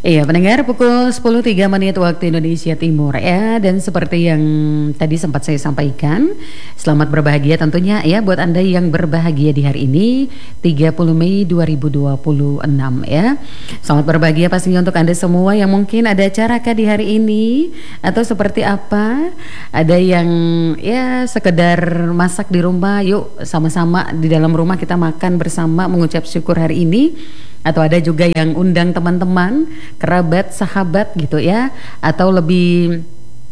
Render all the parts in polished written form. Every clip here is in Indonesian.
Iya, pendengar pukul 10.03 waktu Indonesia Timur ya. Dan seperti yang tadi sempat saya sampaikan, selamat berbahagia tentunya ya buat Anda yang berbahagia di hari ini 30 Mei 2026 ya. Selamat berbahagia pastinya untuk Anda semua yang mungkin ada acara kah di hari ini atau seperti apa. Ada yang ya sekedar masak di rumah, yuk sama-sama di dalam rumah kita makan bersama mengucap syukur hari ini. Atau ada juga yang undang teman-teman, kerabat, sahabat gitu ya. Atau lebih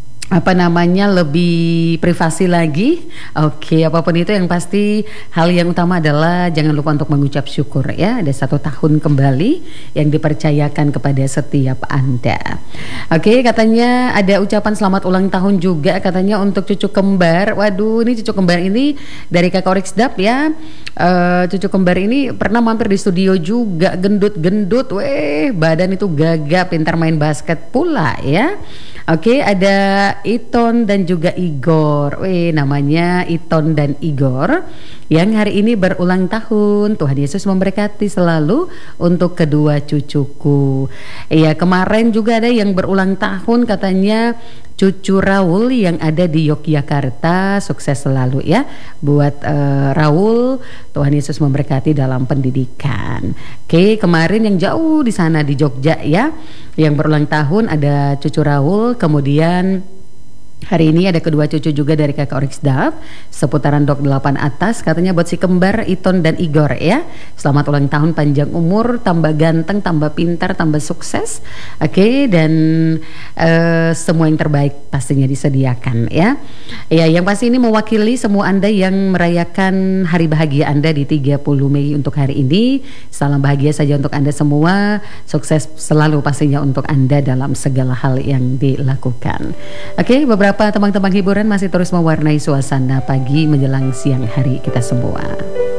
lebih privasi lagi. Oke, apapun itu yang pasti hal yang utama adalah jangan lupa untuk mengucap syukur ya. Ada 1 tahun kembali yang dipercayakan kepada setiap Anda. Oke, katanya ada ucapan selamat ulang tahun juga katanya untuk cucu kembar. Waduh, ini cucu kembar ini dari Kakak Oriksdap ya. Cucu kembar ini pernah mampir di studio juga, gendut-gendut. Badan itu gagah, pintar main basket pula ya. Oke, ada Iton dan juga Igor. Namanya Iton dan Igor yang hari ini berulang tahun. Tuhan Yesus memberkati selalu untuk kedua cucuku. Iya, kemarin juga ada yang berulang tahun katanya cucu Raul yang ada di Yogyakarta. Sukses selalu ya buat Raul. Tuhan Yesus memberkati dalam pendidikan. Oke, kemarin yang jauh di sana di Jogja ya, yang berulang tahun ada cucu Raul. Kemudian hari ini ada kedua cucu juga dari Kakak Oriksdap, seputaran Dok 8 atas. Katanya buat si kembar Iton dan Igor ya. Selamat ulang tahun, panjang umur, tambah ganteng, tambah pintar, tambah sukses. Oke, dan semua yang terbaik pastinya disediakan ya. Ya, yang pasti ini mewakili semua Anda yang merayakan hari bahagia Anda di 30 Mei untuk hari ini. Salam bahagia saja untuk Anda semua. Sukses selalu pastinya untuk Anda dalam segala hal yang dilakukan. Oke, beberapa teman-teman hiburan masih terus mewarnai suasana pagi menjelang siang hari kita semua.